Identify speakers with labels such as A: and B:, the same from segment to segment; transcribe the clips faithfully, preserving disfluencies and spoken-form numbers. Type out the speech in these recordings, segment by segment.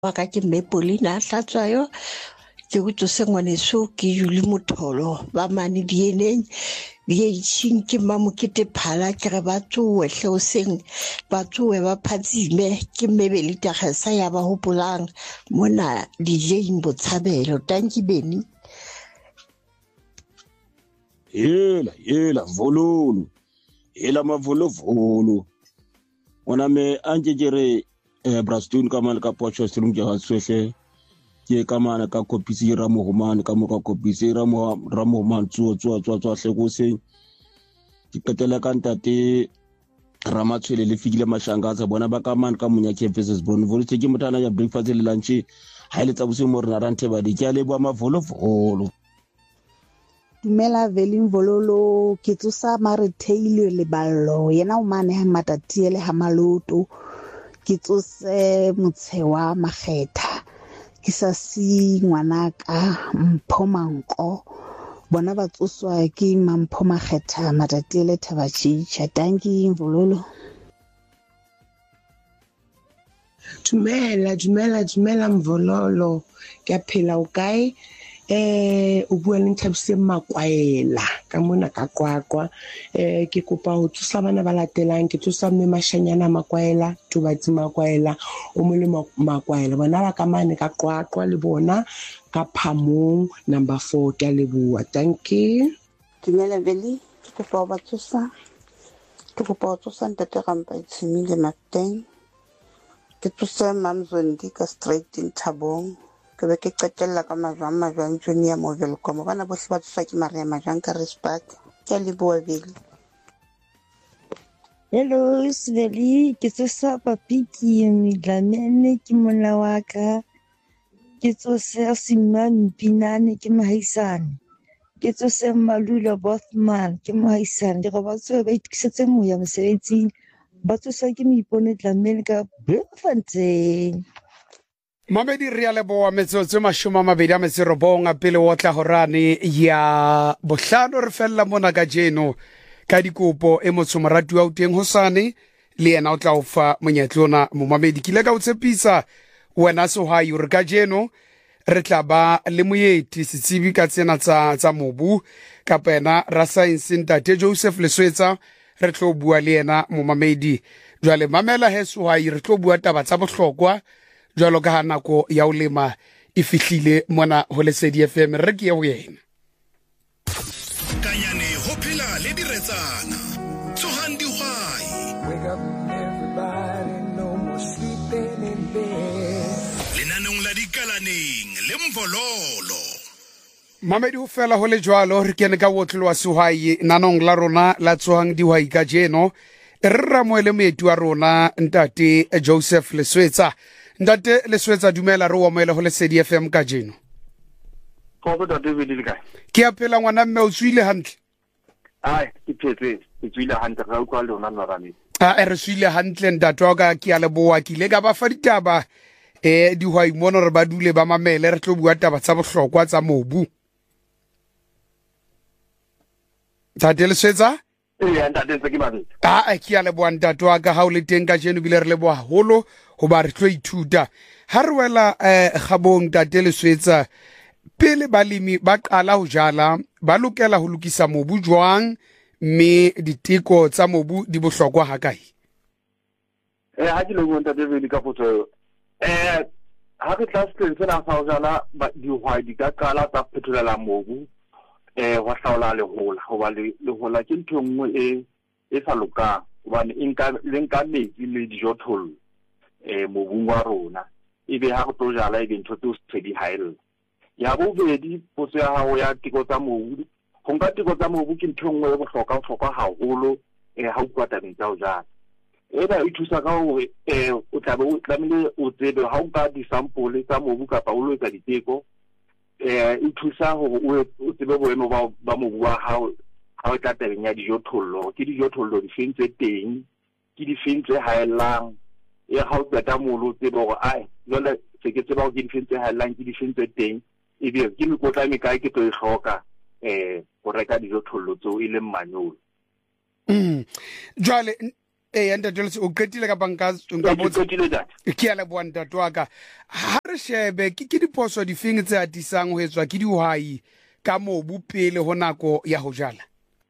A: Waka ke Mepolina Tlatsayo ke go tse ngwaneso ke Julie Motholo ba mane dieneng di itshing ke mamokete phala ke re ba tsoe hloseng ba tsoe ba phatsime ke mebeli tagesa ya ba hopolang mona D J Botshabelo tanki beni
B: yela yela vololo yela mavolo volo ona me anje jere eh Braston kamana ka pocho silung ja sweshe ke kamana ka kopisi ra mohomane ka mo ka kopisi ra mo ra mohomane tsuo tsuo tsuo tsuo hle go se ke qetela ka ntate Ramatshwele le figile mashangaza bona ba kamana ka munya ke versus Brown volo ke motana ya breakfast le lunch ha ile tsa bose mo rena rante ba di ke a le bua mavolo volo
C: Dumela Velin Vololo ke tsosa mare theilwe le ballo yena o mane ha matatiele ha maloto ke tsose motshewa makgetha ke sa si ngwanaka Mphomanko bona ba tsoswa ke Mampho makgetha matatiele Thabachi chatangi Vololo
D: Dumela dumela dumela Mvololo ke a phela o kae eh o bua le Nthabise Makwaela ka mona ka Qwaqwa eh ke kopa ho tsosa bana ba latelang ke tsosa mme Mashanyana Makwaela Tubatsi Makwaela o mo le Makwaela bona ba ka mane ka Qwaqwa le bona ka Phamong number four ke le bua thank you
E: Dumela Veli ke kopa ba tsosa ke kopa ho tsosa ntate Rampa Itshimile Mafuteng ke tsosa Mamzondi ka straight in Thabong ke be ke qetella ka majang majang Junior Mobile komo bana bohle ba tsosa ke Maria majang ka respect ke le bua Veli
F: Hello Sveli ke tsosa papiki midlamene ke mona wa ka ke tsosa Simon Pinane ke mahaisane ke tsosa Malula Bothman ke mahaisane go ba tsoe ba itikisetse moya mosebetsing ba tsosa ke meipone tlamene ka Bloemfontein
G: Mamedi riale boa metsotso mashoma mabedi a metso robonga pele o tla horane ya bohlano re fella mona ka jeno ka dikopo e motho morati wa uteng hosane le yena o tla o fa monyatlona mo mamedi kile ka o tshepisa wena so ha yure ka jeno re tla ba le moeti setsibi ka tsena tsa tsa mobu ka pena ra science ntate Joseph Leswetsa re tlo bua le yena mo mamedi jwale mamela heso ha yire tlo bua taba tsa bohlokwa jwalo ka nako ya o lema e fihlile mona ho Lesedi F M re ke ya ho yena
H: kanyane ho phela le diretsana tsohandi hwai wake up everybody no more sleeping in bed lenanong la dikalaneng le Mvololo
G: Mamedi ho fela ho le jwalo re kene ka wotlolo wa sehwai nanong la rona la tsohang dihwai ka jeno re ramoele moeti wa rona ntate Joseph Leswetsa Ndate Leswetsa dumela re wa moela ho Lesedi F M ka jeno.
I: Go go David le kae?
G: Ke apela ngwana mme o tswile hantle.
I: Ai, ke phetse, ke tswile hantle ga o kwa le ona narane.
G: Ah, re tswile hantle ntate wa ka ke a leboa ke le ka ba fa ditaba eh dihwai mono re ba dule ba mamele re tlo bua taba tsa bohlokwa tsa mobu. Ntate Leswetsa?
I: Eh, ntate se ke ba di.
G: Ah, ke a leboa ntate wa ka ha o le teng ka jeno bile re leboa haholo. Ho ba re tlo ithuta ha re wela eh gabong tate Leswetsa pele balemi ba qala ho jala ba lokela ho lokisa mobu jwang me diteko tsa mobu di bohlokwa ha kae
I: eh ha ke le go ntate Veli ka potso eh ha ke tla se tsena sa ho jala dihwai di ka qala tsa phetholela mobu eh wa hlaola le hola ho ba le hola ke ntho nngwe e e sa lokang hobane inka le nka metsi le dijothollo eh mobung wa rona ebe ha go tlo jala e dintho tse se di haella ya bobedi potso ya hao ya tiko tsa mobu go nka tiko tsa mobu ke ntho nngwe e bohlokwa bohlokwa haholo eh ha o kwata metsa o jala eba e thusa ka hore eh o tlabe o tlamile o tsebe ha o ka disample tsa mobu kapa o lo etsa diteko eh e thusa hore o tsebe boemo ba ba mobu wa hao ha o tla tabeng ya dijothollo ke dijothollo di fentse teng ke di fentse haellang e ga o tseta molo tse bo ai jole se ke tseba go di fentse haellang ke di fentse teng e be ke mekotla me kae ke tlo e hloka eh go reka dijothollo tso ile mmanyolo
G: mm jwale Eh ntate o qetile ka banka nka botsa ke ya le bua ntate wa ka ha re shebe ke ke diphoso di feng tse atisang ho etswa ke dihwai ka mobu pele ho nako ya ho jala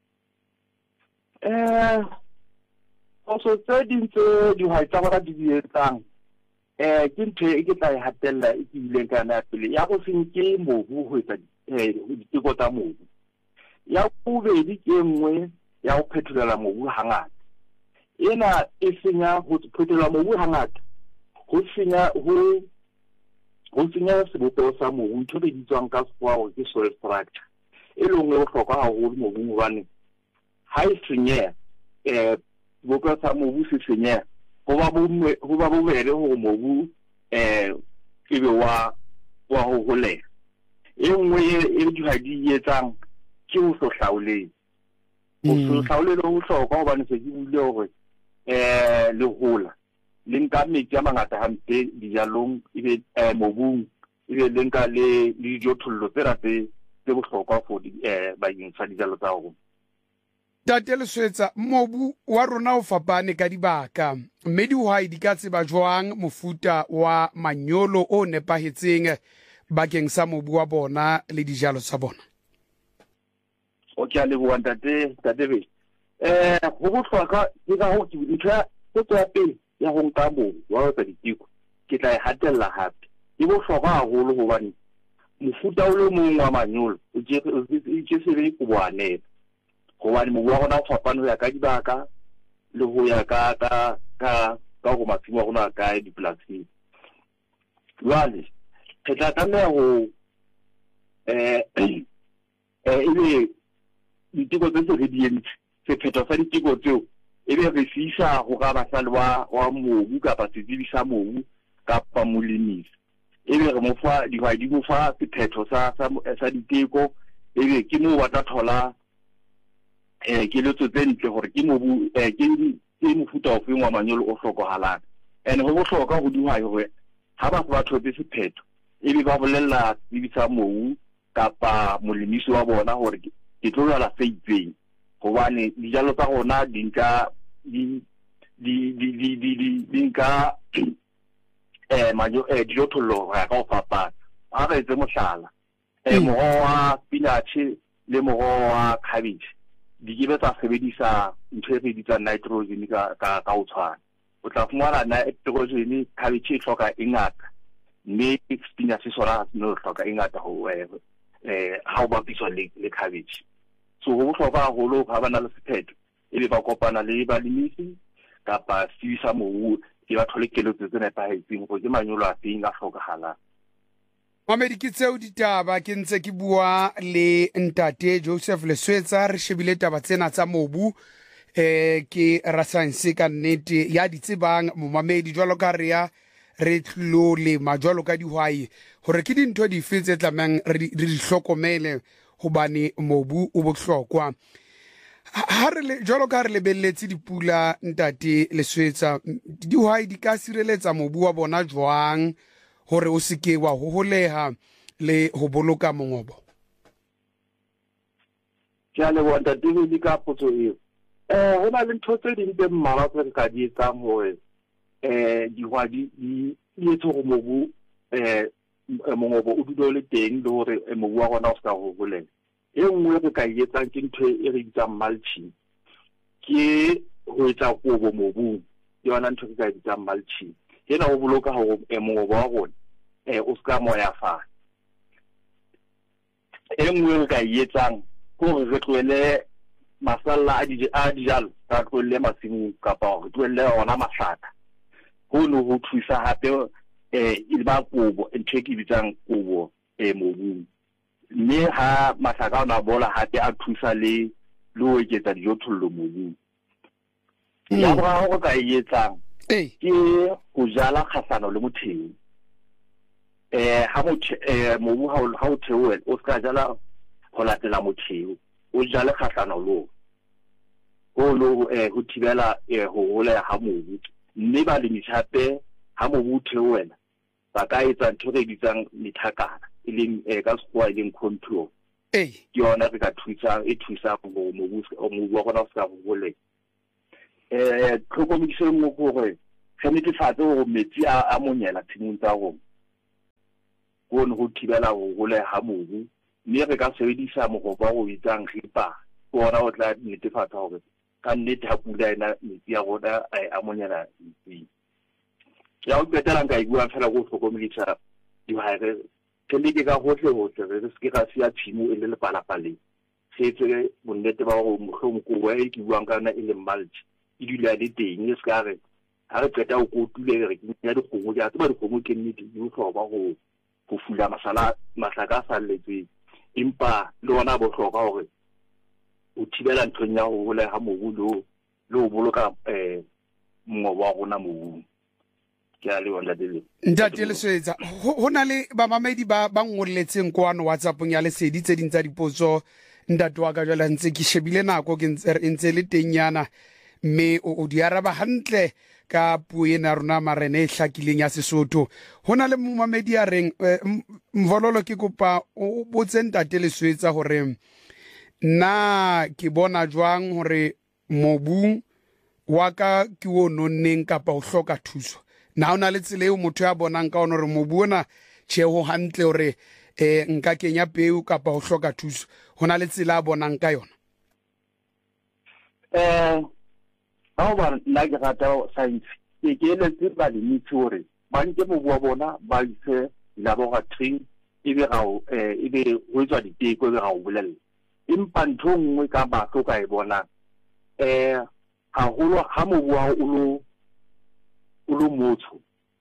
I: eh also tse ding tse dihwai tsa bona di di etsang eh ke ntho e ke tla e hatella e ile kana pele ya go senke mobu ho etsa eh diteko tsa mobu ya bobedi ke nngwe ya ho phetholela mobu hangata ena e senya ho phetholela mobu hangata ho senya ho ho senya sebopeho sa mobu ntho e bitswang ka sekgowa ke soil structure e leng ho hloka haholo mobu hobane ha e senya eh sebopeho sa mobu se senya ho ba bo ho ba bobebe ho mobu eh ebe wa wa ho holela e nngwe e dihwai di etsang ke ho hlaoleng ho hlaoleng ho hloka hobane se di bule hore eh le hola le nka metsi a mangata hampe dijalong ebe eh mobung ebe le nka le dijothollo tsena tse tse bohlokwa for di eh bakeng sa dijalo tsa rona.
G: Tate Leswetsa mobu wa rona o fapane ka dibaka mme dihwai di ka tseba jwang mofuta wa manyolo o nepahetseng bakeng sa mobu wa bona le dijalo tsa bona?
I: O ke a leboha ntate ntate be eh ho bohlokwa ke ka ho ntho e tswa pele ya ho nka mobu wa etsa diteko ke tla e hatella hape e bohlokwa haholo hobane mofuta o le mong wa manyolo o ke ke se be kubwane hobane mobu wa rona o fapane ho ya ka dibaka le ho ya ka ka ka ka go masimo a rona ka dipolasing jwale ke tla tlameha ho eh eh ile diteko tse se di entse se phetho sa diteko tseo ebe re sisa ho ka basale wa wa mobu kapa setsibi sa mobu kapa molemisi ebe re mo fa dihwai di mo fa sephetho sa sa diteko ebe ke mo wa tla thola eh ke le tse ntle hore ke mobu eh ke ke mofuta o feng wa manyolo o hlokahalang ene ho bohlokwa ho dihwai hore ha ba ba thotse sephetho ebe ba bolella dibisa mobu kapa molemisi wa bona hore ke tlo jala se itseng hobane dijalo tsa rona di nka di di di di di di nka eh manyo eh dijothollo ha ka o fapana ha re tse mohlala eh moroho wa spinach le moroho wa cabbage di ke betsa sebedisa ntho e re ditsa nitrogen ka ka ka o tshwana o tla fumana nitrogen cabbage e hloka e ngata mme spinach sona no hloka e ngata ho eh ha o bapiswa le le cabbage so ho bohlokwa haholo ha bana le sephetho ebe ba kopana le balimisi kapa sisa mobu ke ba thole keletso tse nepahetseng go ke manyolo a feng a hlokahalang.
G: Mamedi ke tseo ditaba ke ntse ke bua le ntate Joseph Leswetsa re shebile taba tsena tsa mobu eh ke rasaense ka nnete ya ditsebang momamedi jwalo ka re ya re tlo le majwalo ka dihwai hore ke dintho di fetse tlamang re di hlokomele hobane mobu o bohlokwa ha re le jwalo ka re lebelletse dipula ntate Leswetsa dihwai di ka sireletsa mobu wa bona jwang hore o seke wa hoholeha le ho boloka mongobo?
I: Ke a leboha ntate le ka potso eo eh ho na le ntho tse ding tse mmalwa tse ka di etsang hore eh dihwai di etse hore mobu eh mongobo o dule le teng le hore mobu wa rona o ska hoholela. E nngwe re ka e etsang ke ntho e re bitsang mulching ke ho etsa kobo mobung yona ntho e ka e bitsang mulching ena ho boloka hore mongobo wa rona eh o ska moya fa e nngwe re ka e etsang hore re tlohele masalla a di a dijalo ka tlohele masimong kapa re tlohele ona mahlaka ho no ho thusa hape eh e ba kobo ntho e ke bitsang kobo e mobung mme ha mahlaka ona bola hape a thusa le le ho eketsa dijothollo mobung. Ya bora ho ka e etsang ke ho jala kgahlano le motheo eh ha motho eh mobu ha o theowe o ska jala ho latela motheo o jale kgahlano lo o lo eh ho thibela eh ho hola ha mobu mme ba le mithape ha mobu theowela ba ka etsa ntho re bitsang mithakana e leng eh ka sekgowa e leng control
G: eh
I: ke yona re ka thusa e thusa go mobu o mobu wa rona o ska ho hola eh tlhokomediso mo gore ge netefatse gore metsi a monyela tshimong tsa go go ne go thibela go gole ha mobu mme re ka sebedisa mogoba go bitsang ripa bona o tla netefatsa gore ka nnete ha pula ena metsi a rona a monyela metsi ya o petela nka igwa fela go tlhokomedisa dihwaere ke le ke ka gotle gotle re se ke ga sia tshimo e le le palapale se tse bonnete ba go mohlomoko wa e ke buang kana e le mulch e dula le teng e ska re ha re qeta go kotule re ke ya dikgomo ja tsa dikgomo ke nnete di botlhokwa go go fula masala mahlaka a salletse empa le ona botlhokwa gore o thibela nthong ya go gola ha mobu lo lo boloka eh mmoba wa rona mobu ke a le wona dile
G: ntate le swetsa ho na le ba mamedi ba ba ngolletseng kwano WhatsAppong ya lesedi tse ding tsa dipotso ntate wa ka jwale ntse ke shebile nako ke ntse le teng yana mme o di araba hantle ka puo ena rona marene e hlakileng ya Sesotho hona le momamedi a reng Mvololo ke kopa o botse ntate le swetsa hore na ke bona jwang hore mobu wa ka ke o nonneng kapa o hloka thuso na ona le tsile o motho ya bonang ka ona hore mobu ona tshego hantle hore eh nka kenya peu kapa o hloka thuso hona le tsile a bonang ka yona
I: eh ha ba la ke rata science ke ke le tseba le mitsi hore ba nke mobu wa bona ba ise laboratory e be ga o eh e be ho tswa diteko e be ga o bolella empa ntho nngwe ka batho ka e bona eh ha holo ha mobu wa o lo o lo motho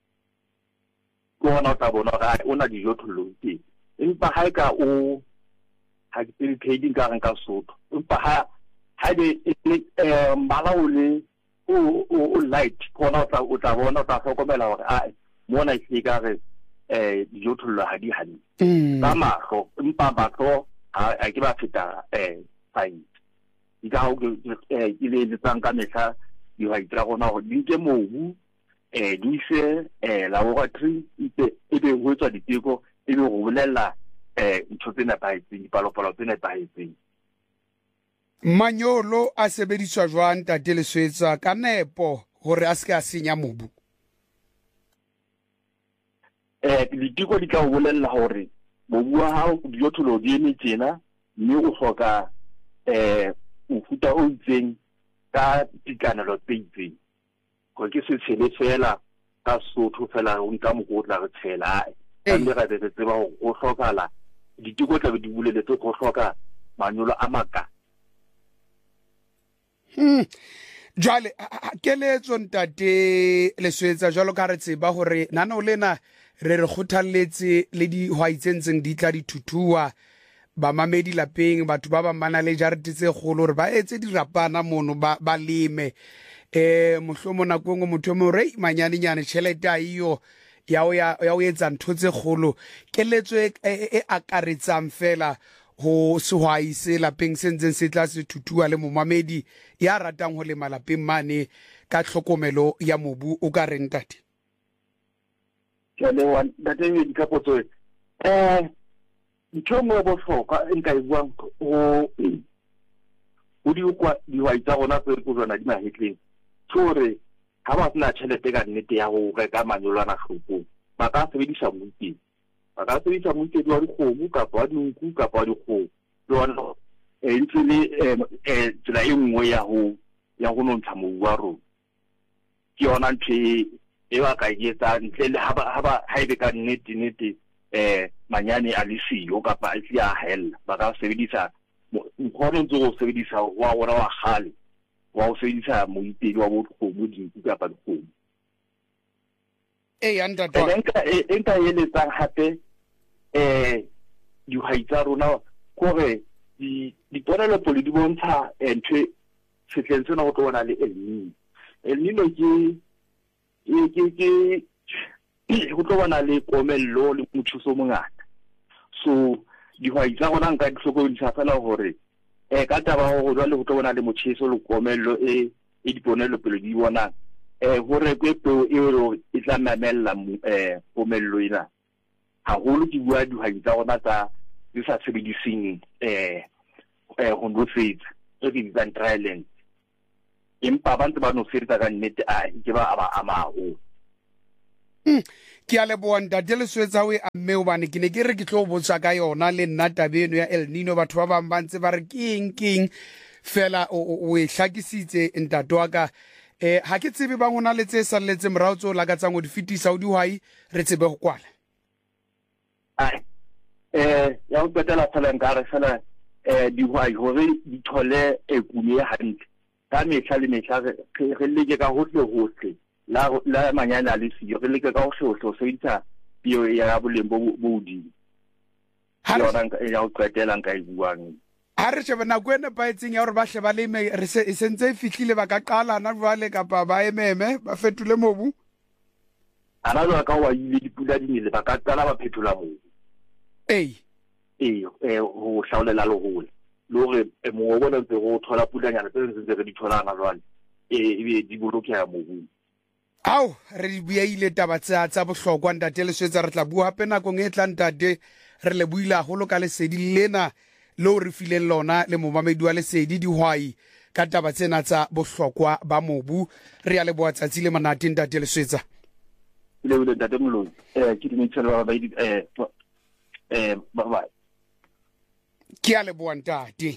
I: bona ta bona ga ona dijo tholong teng empa ha e ka o ha ke trading ka nka Sotho empa ha ha de eh mbala o le o o light bona ta o ta bona ta hlokomela hore a mona e ka re eh dijo thollo ha di hane ba mahlo empa batho a ke ba feta eh fine ika ho eh ile le tsanka mehla di wa itra gona go dinke mobu eh di se eh laboratory ite ebe ho tswa diteko ebe go bolella eh ntho tsena ba itseng dipalopalo tsena ba itseng
G: manyolo a sebediswa jwang tate le swetsa ka nepo hore a se ka senya mobu
I: eh diteko di ka bolella hore mobu wa hao dio tholo di eme tsena mme o hloka eh o futa o itseng ka dikanelo tse itseng go ke se tshele fela ka Sotho fela o nka mokotla re tshela ka le ga re tseba go hlokala diteko tla di buleletse go hloka manyolo a maka
G: hmm jwale keletso ntate le swetsa jwalo ka re tseba hore nana o lena re re kgothalletse le di hwaitsentseng di tla di thuthua ba mamedi lapeng batho ba ba mana le jarete tse kgolo re ba etse dirapana mono ba ba leme eh mohlomo nakong motho mo re manyane nyane tšhelete a iyo ya o ya o etsa ntho tse kgolo keletso e akaretsang fela ho sehwai se lapeng sentseng se tla se thuthua le momamedi ya ratang ho lema lapeng mane ka tlhokomelo ya mobu o ka reng tate
I: le wa date di ka potso eh ntho mo bo hloka nka e buang o o di kwa di wa itsa gona tse go tsona di mahetleng tsore ha ba tsena tšhelete ka nnete ya go reka manyolo ana hloko ba ka sebedisa mmuti ba ka sebedisa mmuti wa dikgomo kapa wa dinku kapa wa dikgomo le ona e ntse eh tsela e nngwe ya ho ya go nontsha mobu wa rona ke yona ntho e ba ka etsa ntle le ha ba ha ebe ka nnete nnete eh manyane a lesio kapa a tsia hella ba ka sebedisa nkgono ntse go sebedisa wa ona wa khale wa o sebedisa moitedi wa botlomo dinku kapa dikgomo
G: e yanda to
I: enka enka eletsang hape eh di haitsa rona gore di di ponelo poli di bontsha ntwe setleng sena go tsona le El Nino El Nino ke ke ke go tsona le komello le mothuso mongata so di haitsa rona nka ditlhokomedisa fela gore eh ka taba go jwa le go tsona le mothuso le komello e e di ponelo pele di bona eh hore ke peo e ro e tla mamella eh komello ina ha holo di bua di haitsa rona tsa di sa sebedising eh eh ho ndo fetsa e di tsa trial empa ba ntse ba no fetsa ka nnete a ke ba aba amaho
G: ke a leboa ntate Leswetsa we amme o bane ke ne ke re ke tlo botsa ka yona le nna tabeno ya El Nino batho ba bang ba ntse ba re keng keng fela o e hlakisitse ntate wa ka eh ha ke tsebe ba ngona le tse salletse morao tso la ka tsango di fitisa o di hwai re tsebe go kwala
I: ai eh ya o petela fela nkare fela eh di hwai hore di thole e kume hantle ka mehla le mehla re leke ka hohle hohle la la manyana le siyo re leke ka hohle hohle so itsa bio ya boleng bo bodi ha ra nka ya o qetela nka e buang
G: ha re sheba na kwena ba etseng ya hore ba hle ba le me re se sentse e fihlile ba ka qala na jwale kapa ba ememe ba fetule mobu
I: ana lo ka wa ile dipula di nele ba ka qala ba phetola mobu
G: ei
I: eh eh ho hlaulela lo hole lo re mo bona ntse go thola pulanyana tse ntse re di thola na jwale eh ebe di boloke ya mobu
G: au re di bua ile taba tsa tsa bohlokwa ntate Leswetsa re tla bua hape nakong e tla ntate re le buila holo ka lesedi lena lo re fileng lona le momamedi wa lesedi dihwai ka taba tsena tsa bohlokwa ba mobu re ya le boa tsatsi le monate ntate Leswetsa
I: le le ntate Moloi eh ke dimetshelo ba di eh eh ba ba
G: ke a le boa ntate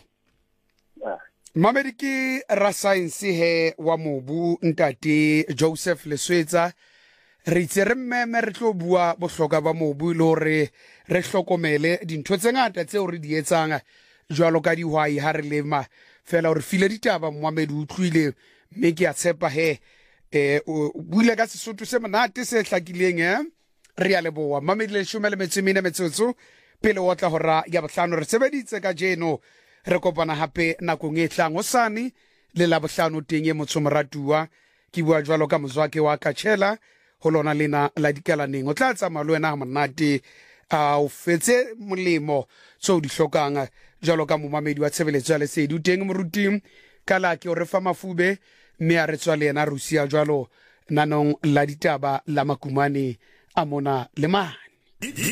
G: Mamedi ke rasaense he wa mobu ntate Joseph Leswetsa re itse re mmeme re tlo bua bohloka ba mobu le hore re hlokomele dintho tse ngata tse o re di etsang jwalo ka dihwai ha re lema fela o re file ditaba Mohamedi o tlwile mme ke a tshepa he eh o buile ka Sesotho se monate se hlakileng eh re a leboa Mohamedi le shumele metsemene metsotso pele o tla hora ya bohlano re sebeditse ka jeno re kopana hape nakong e tlang hosane le la bohlano teng e motsomoratuwa ke bua jwalo ka mozwake wa Katshela ho lona lena la dikalaneng o tla tsamaya le wena monate a o fetse molemo tso di hlokang jwalo ka momamedi wa tshebeletso ya lesedi o teng moruting kala ke o re fa mafube mme a re tswa le yena Rusia jwalo nanong la ditaba la makumane a mona le mane